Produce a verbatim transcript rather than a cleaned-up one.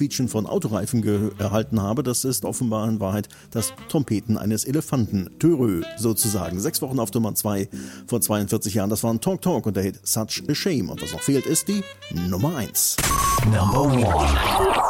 Quietschen von Autoreifen gehalten habe, das ist offenbar in Wahrheit das Trompeten eines Elefanten. Törö sozusagen. Sechs Wochen auf Nummer zwei vor zweiundvierzig Jahren. Das war ein Talk Talk und der Hit Such a Shame. Und was noch fehlt, ist die Nummer eins. Number one.